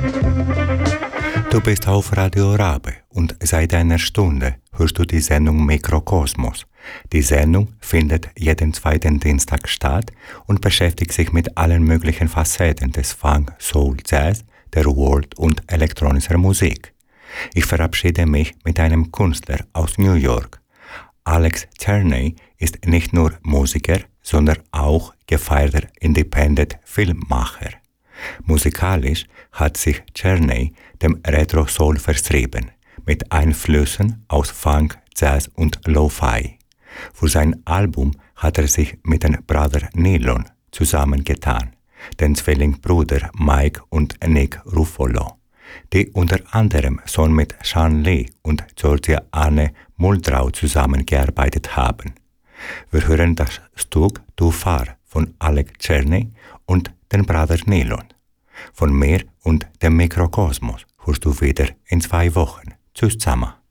Du bist auf Radio Rabe und seit einer Stunde hörst du die Sendung Mikrokosmos. Die Sendung findet jeden zweiten Dienstag statt und beschäftigt sich mit allen möglichen Facetten des Funk, Soul, Jazz, der World und elektronischer Musik. Ich verabschiede mich mit einem Künstler aus New York. Alex Cherney ist nicht nur Musiker, sondern auch gefeierter Independent-Filmmacher. Musikalisch hat sich Cherney dem Retro-Soul verschrieben, mit Einflüssen aus Funk, Jazz und Lo-Fi. Für sein Album hat er sich mit den Brother Nylon zusammengetan, den Zwillingsbrüder Mike und Nick Ruffalo, die unter anderem schon mit Sean Lee und Georgia Anne Muldrow zusammengearbeitet haben. Wir hören das Stück Too Far von Alex Cherney und den Brother Nylon. Von mir und dem Mikrokosmos hörst du wieder in 2 Wochen. Tschüss zusammen.